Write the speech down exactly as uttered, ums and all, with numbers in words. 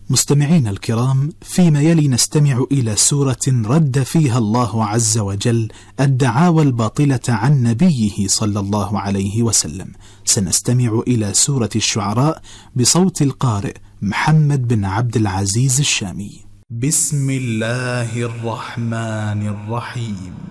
مستمعين الكرام، فيما يلي نستمع إلى سورة رد فيها الله عز وجل الدعاوى الباطلة عن نبيه صلى الله عليه وسلم. سنستمع إلى سورة الشعراء بصوت القارئ محمد بن عبد العزيز الشامي. بسم الله الرحمن الرحيم.